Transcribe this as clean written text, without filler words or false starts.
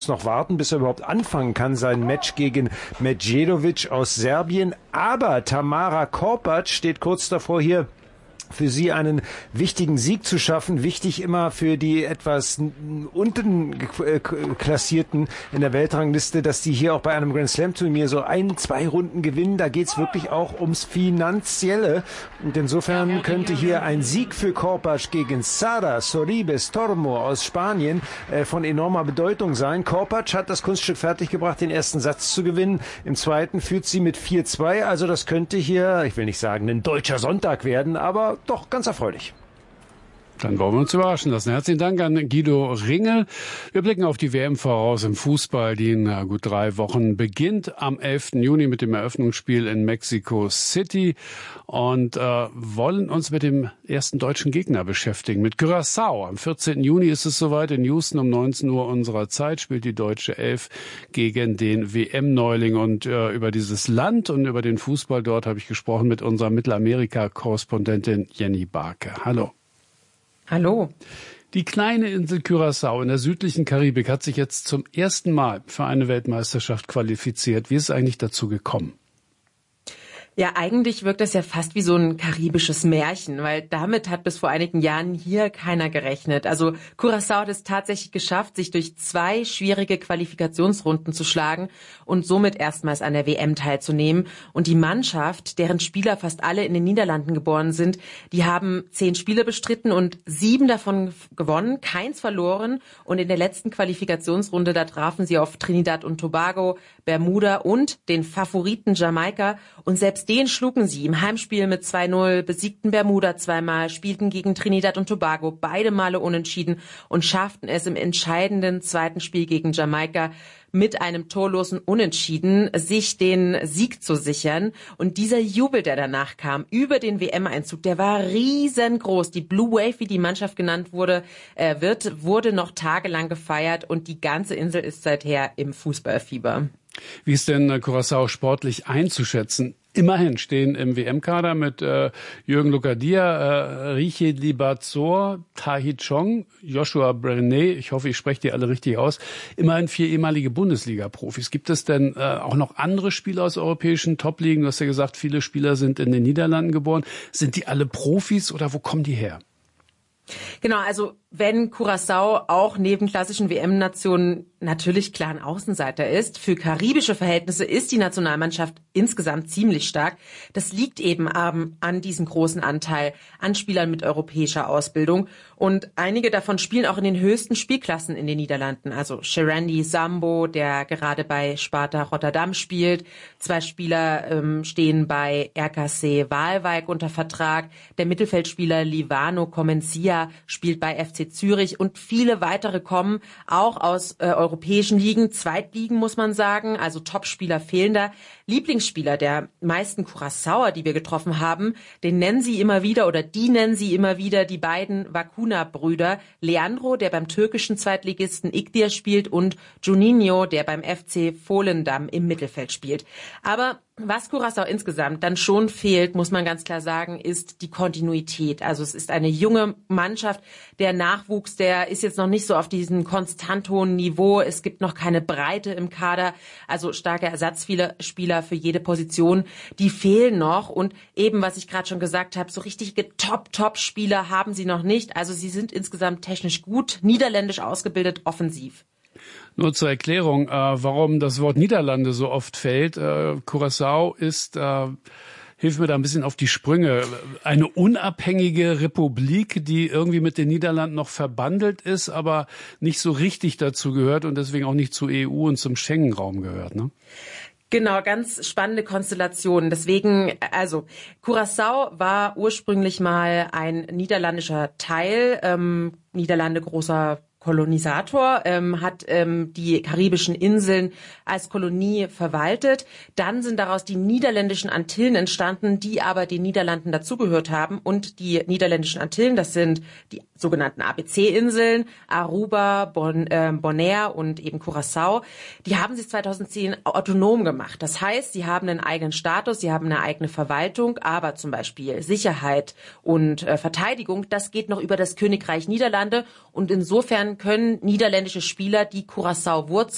noch warten, bis er überhaupt anfangen kann, sein Match gegen Medjedovic aus Serbien. Aber Tamara Korpac steht kurz davor, hier für sie einen wichtigen Sieg zu schaffen. Wichtig immer für die etwas unten Klassierten in der Weltrangliste, dass die hier auch bei einem Grand Slam Turnier so 1-2 Runden gewinnen. Da geht's wirklich auch ums Finanzielle. Und insofern könnte hier ein Sieg für Korpac gegen Sara Sorribes Tormo aus Spanien von enormer Bedeutung sein. Korpac hat das Kunststück fertiggebracht, den ersten Satz zu gewinnen. Im zweiten führt sie mit 4-2. Also das könnte hier, ich will nicht sagen, ein deutscher Sonntag werden, aber doch ganz erfreulich. Dann wollen wir uns überraschen lassen. Herzlichen Dank an Guido Ringel. Wir blicken auf die WM voraus im Fußball, die in gut 3 Wochen beginnt. Am 11. Juni mit dem Eröffnungsspiel in Mexico City. Und wollen uns mit dem ersten deutschen Gegner beschäftigen, mit Curaçao. Am 14. Juni ist es soweit. In Houston um 19 Uhr unserer Zeit spielt die deutsche Elf gegen den WM-Neuling. Und über dieses Land und über den Fußball dort habe ich gesprochen mit unserer Mittelamerika-Korrespondentin Jenny Barke. Hallo. Hallo. Die kleine Insel Curaçao in der südlichen Karibik hat sich jetzt zum ersten Mal für eine Weltmeisterschaft qualifiziert. Wie ist es eigentlich dazu gekommen? Ja, eigentlich wirkt das ja fast wie so ein karibisches Märchen, weil damit hat bis vor einigen Jahren hier keiner gerechnet. Also Curaçao hat es tatsächlich geschafft, sich durch 2 schwierige Qualifikationsrunden zu schlagen und somit erstmals an der WM teilzunehmen. Und die Mannschaft, deren Spieler fast alle in den Niederlanden geboren sind, die haben 10 Spiele bestritten und 7 davon gewonnen, keins verloren. Und in der letzten Qualifikationsrunde, da trafen sie auf Trinidad und Tobago, Bermuda und den Favoriten Jamaika. Und selbst den schlugen sie im Heimspiel mit 2-0, besiegten Bermuda zweimal, spielten gegen Trinidad und Tobago beide Male unentschieden und schafften es im entscheidenden zweiten Spiel gegen Jamaika mit einem torlosen Unentschieden sich den Sieg zu sichern. Und dieser Jubel, der danach kam über den WM-Einzug, der war riesengroß. Die Blue Wave, wie die Mannschaft genannt wurde, wurde noch tagelang gefeiert und die ganze Insel ist seither im Fußballfieber. Wie ist denn Curaçao sportlich einzuschätzen? Immerhin stehen im WM-Kader mit Jürgen Locadia, Riche Libazor, Tahi Chong, Joshua Brené, ich hoffe, ich spreche die alle richtig aus, immerhin 4 ehemalige Bundesliga-Profis. Gibt es denn auch noch andere Spieler aus europäischen Top-Ligen? Du hast ja gesagt, viele Spieler sind in den Niederlanden geboren. Sind die alle Profis oder wo kommen die her? Genau, also wenn Curaçao auch neben klassischen WM-Nationen natürlich klar ein Außenseiter ist, für karibische Verhältnisse ist die Nationalmannschaft insgesamt ziemlich stark. Das liegt eben an diesem großen Anteil an Spielern mit europäischer Ausbildung. Und einige davon spielen auch in den höchsten Spielklassen in den Niederlanden. Also Sherandi Sambo, der gerade bei Sparta Rotterdam spielt. 2 Spieler stehen bei RKC Waalwijk unter Vertrag. Der Mittelfeldspieler Livano Comencia spielt bei FC Zürich und viele weitere kommen auch aus europäischen Ligen, Zweitligen muss man sagen, also Topspieler fehlen da. Lieblingsspieler der meisten Curaçaoer, die wir getroffen haben, den nennen sie immer wieder oder die nennen sie immer wieder die beiden Vakuna-Brüder. Leandro, der beim türkischen Zweitligisten Ikdir spielt und Juninho, der beim FC Volendam im Mittelfeld spielt. Aber was Curaçao insgesamt dann schon fehlt, muss man ganz klar sagen, ist die Kontinuität. Also es ist eine junge Mannschaft. Der Nachwuchs, der ist jetzt noch nicht so auf diesem konstant hohen Niveau. Es gibt noch keine Breite im Kader. Also starke Ersatzspieler für jede Position, die fehlen noch. Und eben, was ich gerade schon gesagt habe, so richtige Top-Spieler haben sie noch nicht. Also sie sind insgesamt technisch gut, niederländisch ausgebildet, offensiv. Nur zur Erklärung, warum das Wort Niederlande so oft fällt. Curaçao ist, hilf mir da ein bisschen auf die Sprünge, eine unabhängige Republik, die irgendwie mit den Niederlanden noch verbandelt ist, aber nicht so richtig dazu gehört und deswegen auch nicht zur EU und zum Schengen-Raum gehört, ne? Genau, ganz spannende Konstellation. Deswegen, also Curaçao war ursprünglich mal ein niederländischer Teil, Niederlande großer Kolonisator, hat die karibischen Inseln als Kolonie verwaltet. Dann sind daraus die niederländischen Antillen entstanden, die aber den Niederlanden dazugehört haben. Und die niederländischen Antillen, das sind die sogenannten ABC-Inseln, Aruba, Bonaire und eben Curaçao, die haben sich 2010 autonom gemacht. Das heißt, sie haben einen eigenen Status, sie haben eine eigene Verwaltung, aber zum Beispiel Sicherheit und Verteidigung, das geht noch über das Königreich Niederlande. Und insofern können niederländische Spieler, die Curaçao-Wurzeln